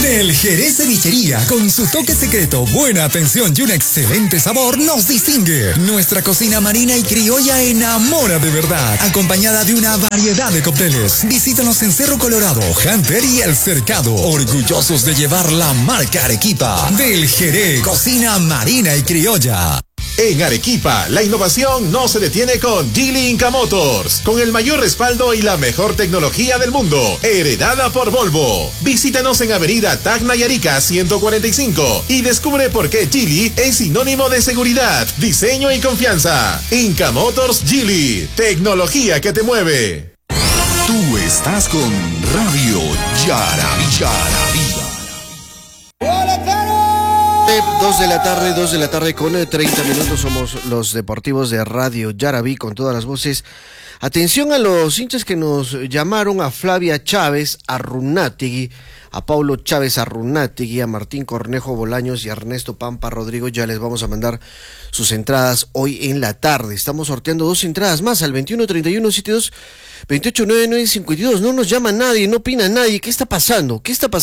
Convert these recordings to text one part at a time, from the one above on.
Del Jerez Cevichería, con su toque secreto, buena atención y un excelente sabor, nos distingue. Nuestra cocina marina y criolla enamora de verdad, acompañada de una variedad de cócteles. Visítanos en Cerro Colorado, Hunter y El Cercado, orgullosos de llevar la marca Arequipa. Del Jerez, cocina marina y criolla. En Arequipa, la innovación no se detiene con Geely Inca Motors, con el mayor respaldo y la mejor tecnología del mundo, heredada por Volvo. Visítanos en Avenida Tacna y Arica 145 y descubre por qué Geely es sinónimo de seguridad, diseño y confianza. Inca Motors Geely, tecnología que te mueve. Tú estás con Radio Yarabí. 2 de la tarde con 30 minutos. Somos los deportivos de Radio Yarabí con todas las voces. Atención a los hinchas que nos llamaron: a Flavia Chávez Arrunátegui, a Paulo Chávez Arrunátegui, a Martín Cornejo Bolaños y a Ernesto Pampa Rodrigo. Ya les vamos a mandar sus entradas hoy en la tarde. Estamos sorteando 2 entradas más al 21 31 72 28 99 52. No nos llama nadie, no opina nadie. ¿Qué está pasando?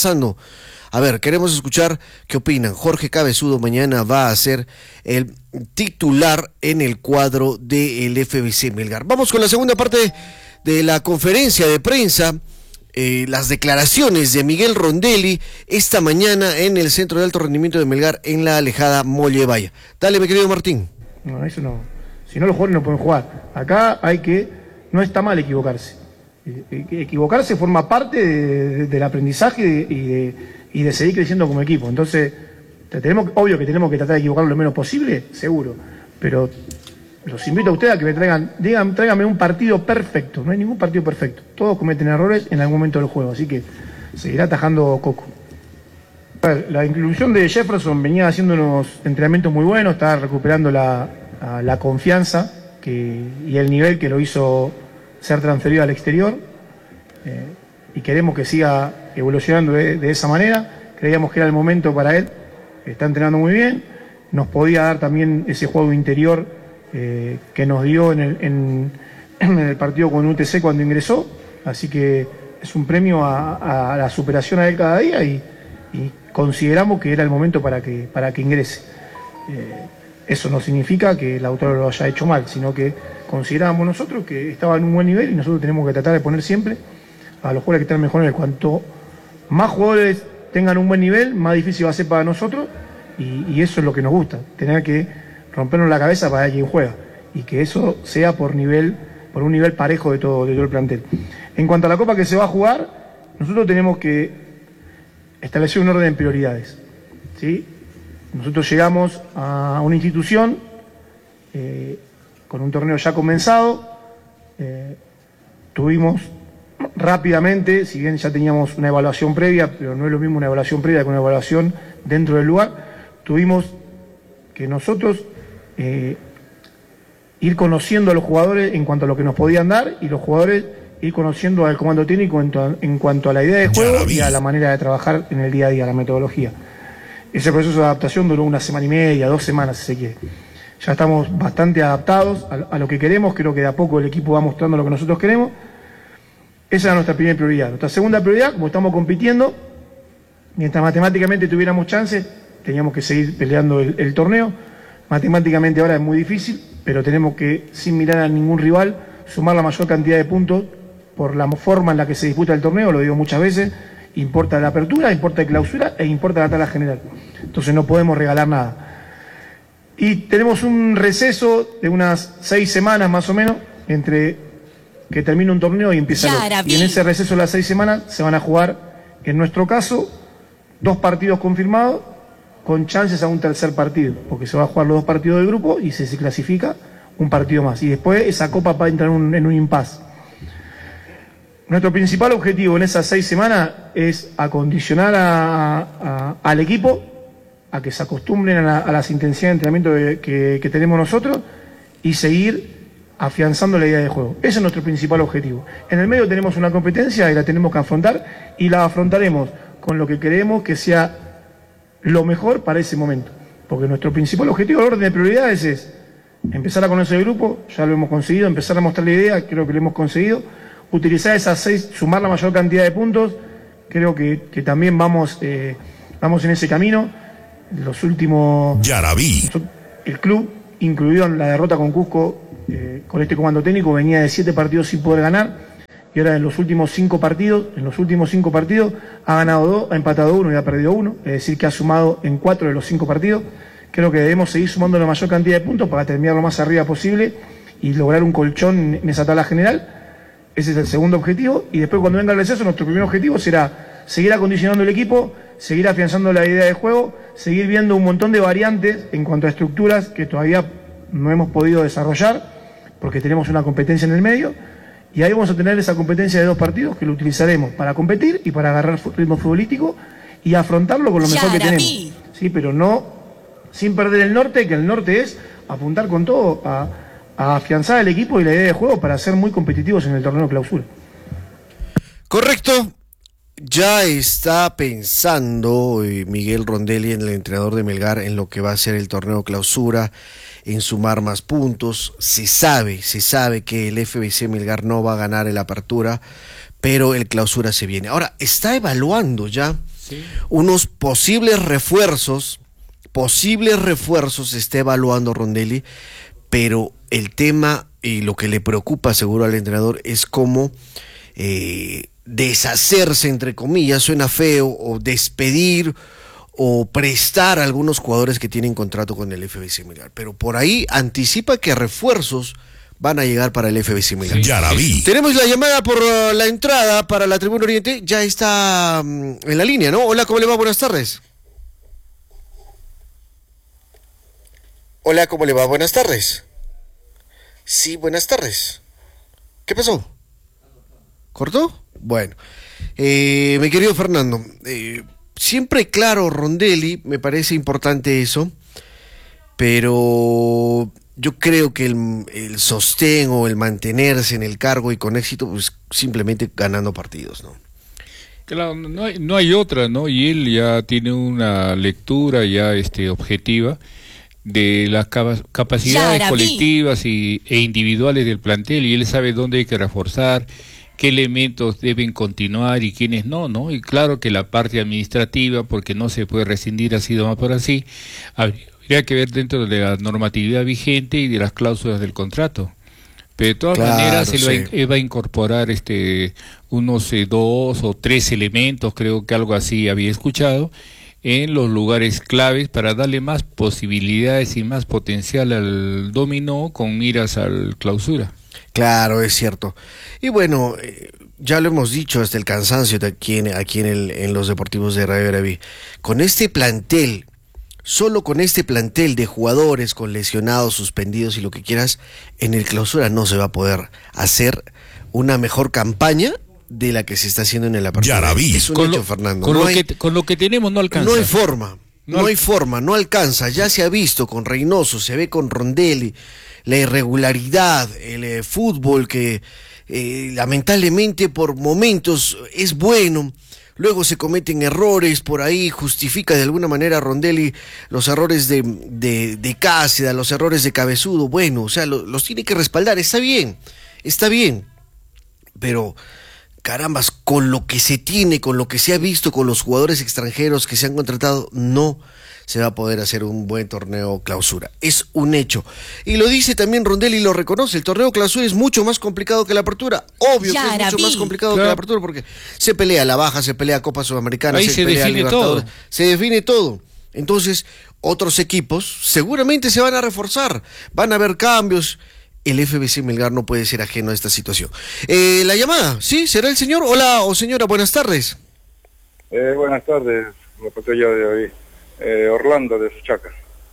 A ver, queremos escuchar qué opinan. Jorge Cabezudo mañana va a ser el titular en el cuadro del FBC Melgar. Vamos con la segunda parte de la conferencia de prensa. Las declaraciones de Miguel Rondelli esta mañana en el Centro de Alto Rendimiento de Melgar en la alejada Mollevaya. Dale, mi querido Martín. No, eso no. Si no, los jugadores no pueden jugar. Acá no está mal equivocarse. Equivocarse forma parte del aprendizaje y de seguir creciendo como equipo. Entonces, obvio que tenemos que tratar de equivocarnos lo menos posible, seguro. Pero los invito a ustedes a que me tráiganme un partido perfecto. No hay ningún partido perfecto. Todos cometen errores en algún momento del juego, así que seguirá atajando Coco. A ver, la inclusión de Jefferson venía haciendo unos entrenamientos muy buenos, estaba recuperando la confianza y el nivel que lo hizo ser transferido al exterior. Y queremos que siga evolucionando de esa manera. Creíamos que era el momento para él. Está entrenando muy bien. Nos podía dar también ese juego interior que nos dio en el partido con UTC cuando ingresó. Así que es un premio a la superación a él cada día y consideramos que era el momento para que ingrese. Eso no significa que el autor lo haya hecho mal, sino que considerábamos nosotros que estaba en un buen nivel y nosotros tenemos que tratar de poner siempre a los jugadores que están mejor. Cuanto más jugadores tengan un buen nivel, más difícil va a ser para nosotros y eso es lo que nos gusta, tener que rompernos la cabeza para ver quién juega y que eso sea por un nivel parejo de todo el plantel. En cuanto a la Copa que se va a jugar, nosotros tenemos que establecer un orden de prioridades, ¿sí? Nosotros llegamos a una institución con un torneo ya comenzado, tuvimos rápidamente, si bien ya teníamos una evaluación previa, pero no es lo mismo una evaluación previa que una evaluación dentro del lugar, tuvimos que nosotros ir conociendo a los jugadores en cuanto a lo que nos podían dar y los jugadores ir conociendo al comando técnico en cuanto a la idea de juego y a la manera de trabajar en el día a día, la metodología. Ese proceso de adaptación duró 1 semana y media, 2 semanas si se quiere. Ya estamos bastante adaptados a lo que queremos, creo que de a poco el equipo va mostrando lo que nosotros queremos. Esa era nuestra primera prioridad. Nuestra segunda prioridad, como estamos compitiendo, mientras matemáticamente tuviéramos chances, teníamos que seguir peleando el torneo. Matemáticamente ahora es muy difícil, pero tenemos que, sin mirar a ningún rival, sumar la mayor cantidad de puntos por la forma en la que se disputa el torneo, lo digo muchas veces. Importa la apertura, importa la clausura e importa la tabla general. Entonces no podemos regalar nada. Y tenemos un receso de unas 6 semanas más o menos entre que termina un torneo y empieza el otro. Y en ese receso de las 6 semanas se van a jugar, en nuestro caso, 2 partidos confirmados con chances a un tercer partido, porque se va a jugar los 2 partidos del grupo y se clasifica un partido más. Y después esa copa va a entrar en un impasse. Nuestro principal objetivo en esas 6 semanas es acondicionar al equipo a que se acostumbren a las intensidades de entrenamiento que tenemos nosotros y seguir afianzando la idea de juego. Ese es nuestro principal objetivo. En el medio tenemos una competencia y la tenemos que afrontar y la afrontaremos con lo que creemos que sea lo mejor para ese momento. Porque nuestro principal objetivo, el orden de prioridades es empezar a conocer el grupo, ya lo hemos conseguido, empezar a mostrar la idea, creo que lo hemos conseguido. Utilizar esas 6, sumar la mayor cantidad de puntos, creo que también vamos en ese camino. Los últimos... Yaraví. El club, incluido en la derrota con Cusco, con este comando técnico, venía de 7 partidos sin poder ganar, y ahora en los últimos 5 partidos ha ganado 2, ha empatado 1 y ha perdido 1, es decir que ha sumado en 4 de los 5 partidos. Creo que debemos seguir sumando la mayor cantidad de puntos para terminar lo más arriba posible y lograr un colchón en esa tabla general. Ese es el segundo objetivo, y después cuando venga el receso nuestro primer objetivo será seguir acondicionando el equipo, seguir afianzando la idea de juego, seguir viendo un montón de variantes en cuanto a estructuras que todavía no hemos podido desarrollar porque tenemos una competencia en el medio. Y ahí vamos a tener esa competencia de 2 partidos que lo utilizaremos para competir y para agarrar ritmo futbolístico y afrontarlo con lo mejor que tenemos. Sí, pero no sin perder el norte, que el norte es apuntar con todo a afianzar el equipo y la idea de juego para ser muy competitivos en el torneo clausura. Correcto. Ya está pensando Miguel Rondelli, el entrenador de Melgar, en lo que va a ser el torneo clausura, en sumar más puntos. Se sabe que el FBC Melgar no va a ganar el apertura, pero el clausura se viene. Ahora, está evaluando ya unos posibles refuerzos, está evaluando Rondelli, pero el tema y lo que le preocupa seguro al entrenador es cómo deshacerse, entre comillas, suena feo, o despedir o prestar a algunos jugadores que tienen contrato con el FBC Melgar, pero por ahí anticipa que refuerzos van a llegar para el FBC Melgar. Yaraví. Tenemos la llamada por la entrada para la Tribuna Oriente, ya está en la línea, ¿no? Hola, ¿cómo le va? Buenas tardes. Hola, ¿cómo le va? Buenas tardes. Sí, buenas tardes. ¿Qué pasó? ¿Cortó? Bueno, mi querido Fernando, siempre claro, Rondelli, me parece importante eso, pero yo creo que el sostén o el mantenerse en el cargo y con éxito, pues simplemente ganando partidos, ¿no? Claro, no hay otra, ¿no? Y él ya tiene una lectura ya objetiva de las capacidades colectivas e individuales del plantel, y él sabe dónde hay que reforzar, qué elementos deben continuar y quiénes no, y claro que la parte administrativa, porque no se puede rescindir así nomás por así, habría que ver dentro de la normatividad vigente y de las cláusulas del contrato. Pero de todas maneras él va a incorporar unos 2 o 3 elementos, creo que algo así había escuchado, en los lugares claves para darle más posibilidades y más potencial al dominó con miras al clausura. Claro, es cierto. Y bueno, ya lo hemos dicho hasta el cansancio aquí en los deportivos de Radio Yaraví. Con este plantel, solo con este plantel de jugadores con lesionados, suspendidos y lo que quieras, en el clausura no se va a poder hacer una mejor campaña de la que se está haciendo en el apertura. Yaraví. Es un hecho, Fernando. Con lo que tenemos no alcanza. No hay forma, no alcanza. Ya se ha visto con Reynoso, se ve con Rondelli, la irregularidad, el fútbol que lamentablemente por momentos es bueno, luego se cometen errores, por ahí justifica de alguna manera Rondelli los errores de Cáceda, los errores de Cabezudo, bueno, o sea, los tiene que respaldar, está bien, pero carambas, con lo que se tiene, con lo que se ha visto, con los jugadores extranjeros que se han contratado, no se va a poder hacer un buen torneo clausura. Es un hecho. Y lo dice también Rondelli y lo reconoce, el torneo clausura es mucho más complicado que la apertura. Obvio que es mucho más complicado que la apertura porque se pelea la baja, se pelea Copa Sudamericana, ahí se pelea Libertadores, se define todo. Entonces, otros equipos seguramente se van a reforzar, van a haber cambios. El FBC Melgar no puede ser ajeno a esta situación. La llamada, ¿sí? ¿Será el señor? Hola, o señora, buenas tardes. Buenas tardes, lo que yo de hoy. Orlando de Suchaca.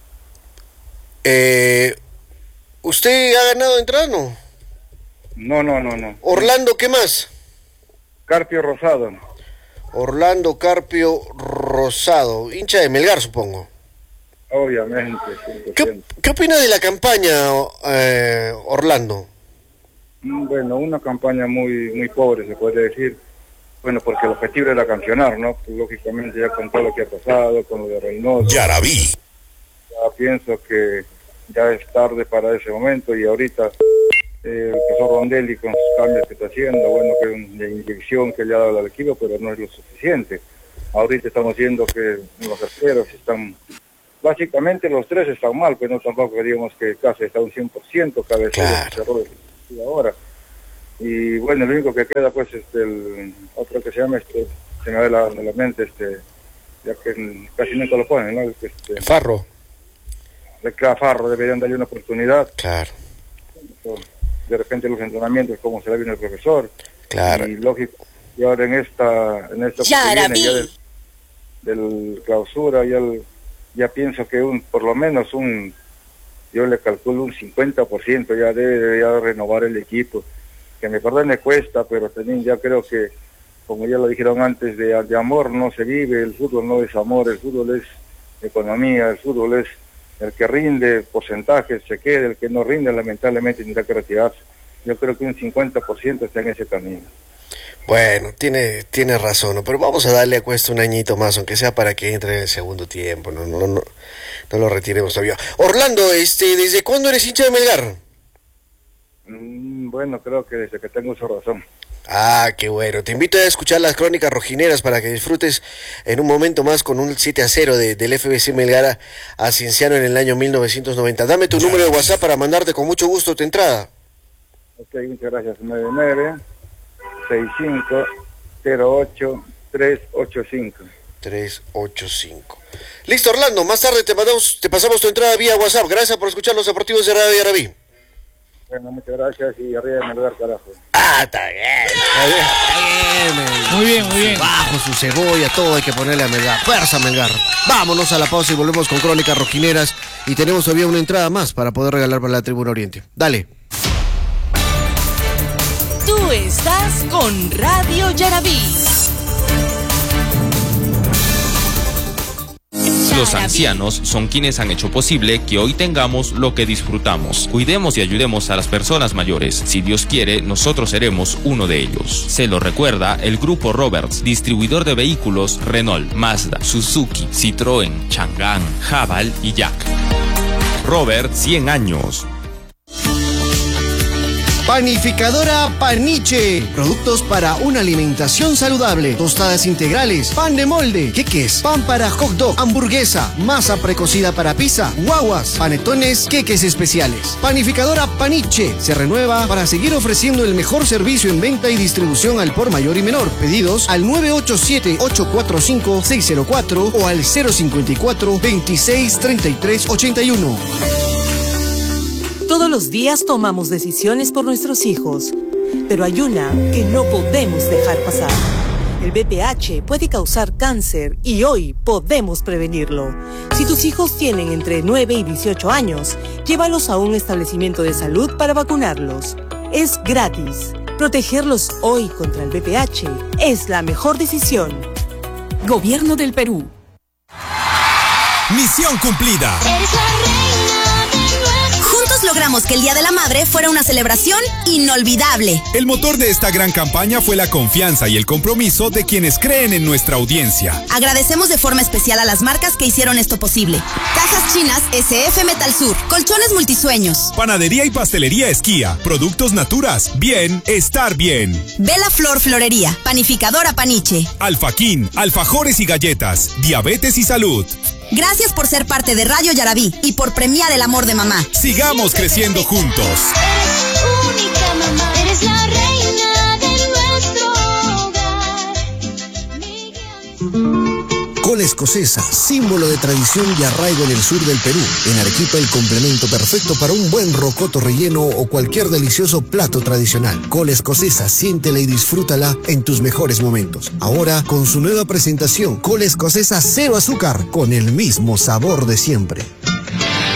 ¿Usted ha ganado entrada, no? No. Orlando, ¿qué más? Carpio Rosado. Orlando Carpio Rosado, hincha de Melgar, supongo. Obviamente, 100%. ¿Qué opina de la campaña, Orlando? Bueno, una campaña muy pobre, se puede decir. Bueno, porque el objetivo era campeonar, ¿no? Pues, lógicamente ya con todo lo que ha pasado, con lo de Reynoso. Yaraví. Ya pienso que ya es tarde para ese momento y ahorita el profesor Rondelli con sus cambios que está haciendo, bueno, que una inyección que le ha dado al equipo, pero no es lo suficiente. Ahorita estamos viendo que los arqueros están, básicamente los tres están mal, pero no tampoco digamos que casi está un 100%, Cabecera cerró ahora. Y bueno, lo único que queda pues el otro que se llama se me va de la mente ya que casi nunca lo ponen, ¿no? Farro. Farro, deberían darle una oportunidad. Claro. De repente los entrenamientos, como se le viene el profesor. Claro. Y lógico, y ahora en esta ya del clausura, ya pienso que por lo menos yo le calculo un 50% ya debe ya renovar el equipo. Que me perdone cuesta, pero también ya creo que, como ya lo dijeron antes, de amor no se vive, el fútbol no es amor, el fútbol es economía, el fútbol es el que rinde porcentajes, se queda, el que no rinde lamentablemente tendrá que retirarse. Yo creo que un 50% está en ese camino. Bueno, tiene razón, ¿no? Pero vamos a darle a Cuesta un añito más, aunque sea para que entre en el segundo tiempo, no lo retiremos todavía. Orlando, ¿desde cuándo eres hincha de Melgar? Bueno, creo que desde que tengo su razón. Ah, qué bueno. Te invito a escuchar las crónicas rojineras para que disfrutes en un momento más con un 7-0 del FBC Melgar a Cienciano en el año 1990. Dame tu número de WhatsApp para mandarte con mucho gusto tu entrada. Ok, muchas gracias. 99-6508-385. 385. Listo, Orlando. Más tarde te pasamos tu entrada vía WhatsApp. Gracias por escuchar los deportivos de Radio Yarabí. Bueno, muchas gracias y arriba de Melgar, carajo. Ah, está bien. Muy bien. Bajo su cebolla, todo hay que ponerle a Melgar. Fuerza, Melgar. Vámonos a la pausa y volvemos con crónicas rojineras. Y tenemos todavía una entrada más para poder regalar para la Tribuna Oriente. Dale. Tú estás con Radio Yarabí. Los ancianos son quienes han hecho posible que hoy tengamos lo que disfrutamos. Cuidemos y ayudemos a las personas mayores. Si Dios quiere, nosotros seremos uno de ellos. Se lo recuerda el Grupo Roberts, distribuidor de vehículos Renault, Mazda, Suzuki, Citroën, Chang'an, Haval y Jack. Robert, 100 años. Panificadora Paniche. Productos para una alimentación saludable. Tostadas integrales, pan de molde, queques, pan para hot dog, hamburguesa, masa precocida para pizza, guaguas, panetones, queques especiales. Panificadora Paniche se renueva para seguir ofreciendo el mejor servicio en venta y distribución al por mayor y menor. Pedidos al 987-845-604 o al 054-263381. Todos los días tomamos decisiones por nuestros hijos, pero hay una que no podemos dejar pasar. El VPH puede causar cáncer y hoy podemos prevenirlo. Si tus hijos tienen entre 9 y 18 años, llévalos a un establecimiento de salud para vacunarlos. Es gratis. Protegerlos hoy contra el VPH es la mejor decisión. Gobierno del Perú. Misión cumplida. Logramos que el Día de la Madre fuera una celebración inolvidable. El motor de esta gran campaña fue la confianza y el compromiso de quienes creen en nuestra audiencia. Agradecemos de forma especial a las marcas que hicieron esto posible. Cajas Chinas SF Metal Sur, Colchones Multisueños, Panadería y Pastelería Esquía, Productos Naturas, bien, estar bien. Bella Flor Florería, Panificadora Paniche, Alfaquín, alfajores y galletas, diabetes y salud. Gracias por ser parte de Radio Yarabí y por premiar el amor de mamá. Sigamos creciendo juntos. Eres única, mamá. Eres la reina de nuestro hogar. Cola escocesa, símbolo de tradición y arraigo en el sur del Perú. En Arequipa, el complemento perfecto para un buen rocoto relleno o cualquier delicioso plato tradicional. Cola escocesa, siéntela y disfrútala en tus mejores momentos. Ahora, con su nueva presentación, cola escocesa cero azúcar, con el mismo sabor de siempre.